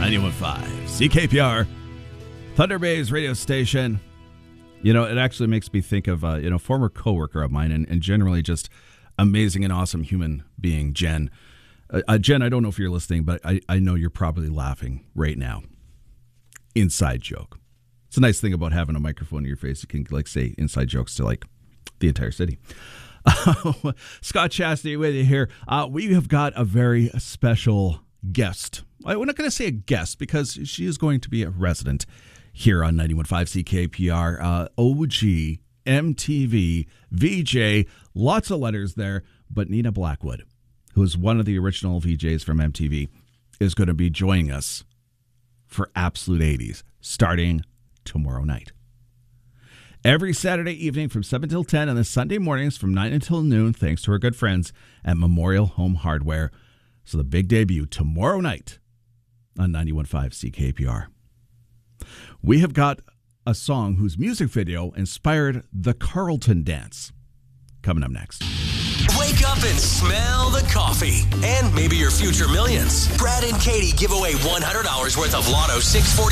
91.5 CKPR, Thunder Bay's radio station. You know, it actually makes me think of, former coworker of mine and generally just amazing and awesome human being, Jen. Jen, I don't know if you're listening, but I know you're probably laughing right now. Inside joke. It's a nice thing about having a microphone in your face. You can say inside jokes to the entire city. Scott Chastity with you here. We have got a very special guest. We're not going to say a guest because she is going to be a resident here on 91.5 CKPR. OG, MTV, VJ, lots of letters there. But Nina Blackwood, who is one of the original VJs from MTV, is going to be joining us for Absolute 80s starting tomorrow night. Every Saturday evening from 7 till 10 and the Sunday mornings from 9 until noon, thanks to our good friends at Memorial Home Hardware. So the big debut tomorrow night on 91.5 CKPR. We have got a song whose music video inspired the Carlton Dance. Coming up next. Wake up and smell the coffee. And maybe your future millions. Brad and Katie give away $100 worth of Lotto 640